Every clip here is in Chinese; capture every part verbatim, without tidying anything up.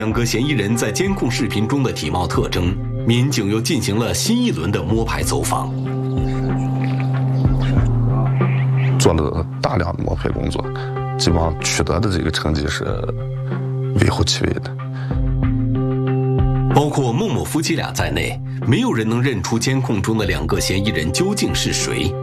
两个嫌疑人在监控视频中的体貌特征，民警又进行了新一轮的摸排走访， 做了大量的摸排工作，基本上取得的这个成绩是微乎其微的。 包括孟某夫妻俩在内，没有人能认出监控中的两个嫌疑人究竟是谁。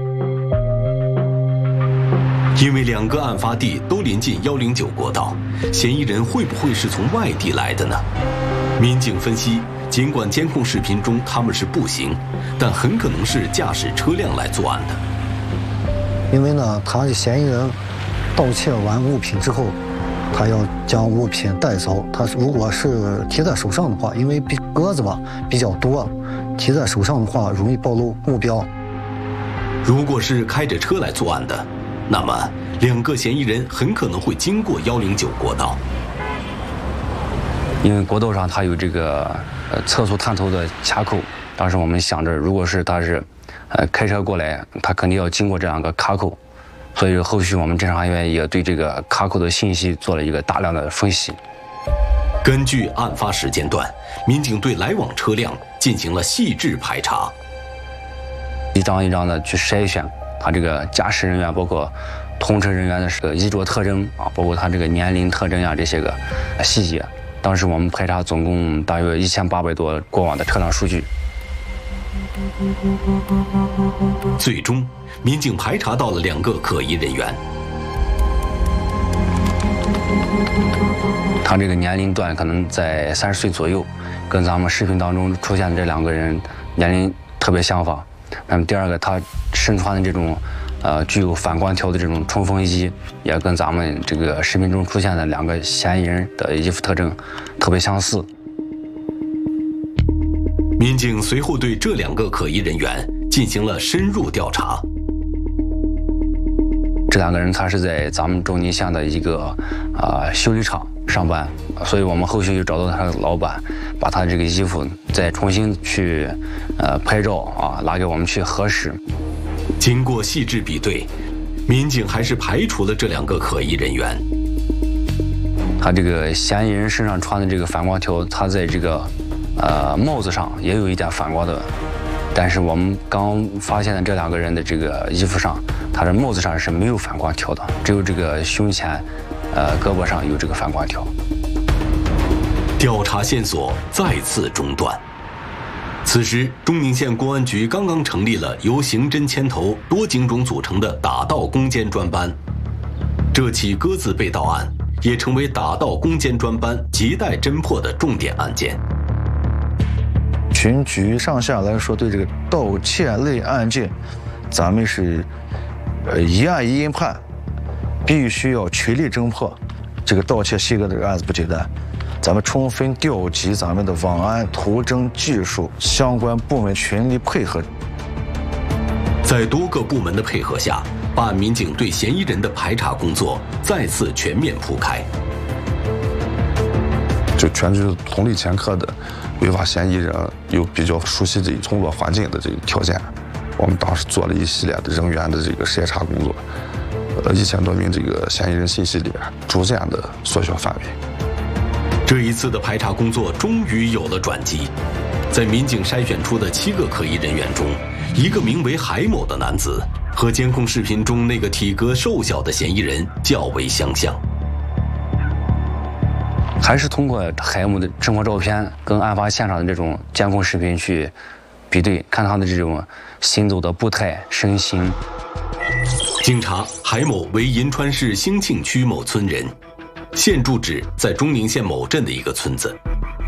因为两个案发地都临近一零九国道，嫌疑人会不会是从外地来的呢？民警分析，尽管监控视频中他们是步行，但很可能是驾驶车辆来作案的。 因为呢，他的嫌疑人盗窃完物品之后，他要将物品带走。他如果是提在手上的话，因为鸽子吧比较多，提在手上的话容易暴露目标。 如果是开着车来作案的，那么两个嫌疑人很可能会经过一零九国道， 因为国道上它有这个呃测速探头的卡口。当时我们想着，如果是他是呃开车过来，他肯定要经过这两个卡口，所以后续我们侦查员也对这个卡口的信息做了一个大量的分析。 根据案发时间段，民警对来往车辆进行了细致排查， 一张一张的去筛选他这个驾驶人员，包括通车人员的这个衣着特征啊，包括他这个年龄特征呀、啊、这些个细节。当时我们排查总共大约一千八百多过往的车辆数据。 最终，民警排查到了两个可疑人员。 他这个年龄段可能在三十岁左右，跟咱们视频当中出现的这两个人年龄特别相仿。那么第二个，他身穿的这种，呃，具有反光条的这种冲锋衣，也跟咱们这个视频中出现的两个嫌疑人的衣服特征特别相似。 民警随后对这两个可疑人员进行了深入调查。 这两个人他是在咱们中宁县的一个啊、呃、修理厂上班，所以我们后续就找到他的老板，把他这个衣服再重新去呃拍照啊，拿给我们去核实。 经过细致比对，民警还是排除了这两个可疑人员。 他这个嫌疑人身上穿的这个反光条，他在这个呃帽子上也有一点反光的，但是我们刚发现的这两个人的这个衣服上，他的帽子上是没有反光条的，只有这个胸前呃胳膊上有这个反光条。 调查线索再次中断。此时，中宁县公安局刚刚成立了由刑侦牵头、多警种组成的打盗攻坚专班。这起鸽子被盗案也成为打盗攻坚专班亟待侦破的重点案件。 群局上下来说，对这个盗窃类案件，咱们是呃一案一判，必须要全力侦破。这个盗窃系列的案子不简单。咱们充分调集咱们的网安、图侦技术相关部门全力配合， 在多个部门的配合下，办案民警对嫌疑人的排查工作再次全面铺开。 就全局同力前科的违法嫌疑人有比较熟悉这工作环境的这个条件，我们当时做了一系列的人员的这个筛查工作，呃，一千多名这个嫌疑人信息里边逐渐的缩小范围。 这一次的排查工作终于有了转机，在民警筛选出的七个可疑人员中，一个名为海某的男子和监控视频中那个体格瘦小的嫌疑人较为相像。 还是通过海某的生活照片跟案发现场的这种监控视频去比对，看他的这种行走的步态、身形。 经查，海某为银川市兴庆区某村人。现住址在中宁县某镇的一个村子。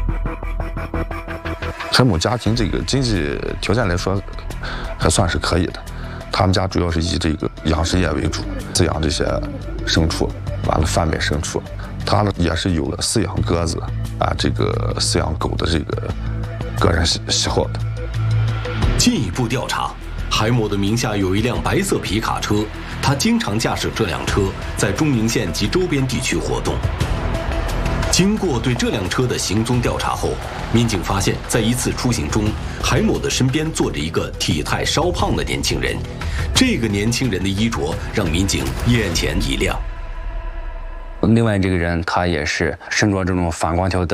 海某家庭这个经济条件来说，还算是可以的。他们家主要是以这个养殖业为主，饲养这些牲畜，完了贩卖牲畜。他呢也是有了饲养鸽子啊，这个饲养狗的这个个人喜喜好的。 进一步调查，海某的名下有一辆白色皮卡车。他经常驾驶这辆车在中宁县及周边地区活动。经过对这辆车的行踪调查后，民警发现，在一次出行中，海某的身边坐着一个体态稍胖的年轻人。这个年轻人的衣着让民警眼前一亮。 另外这个人他也是身着这种反光条的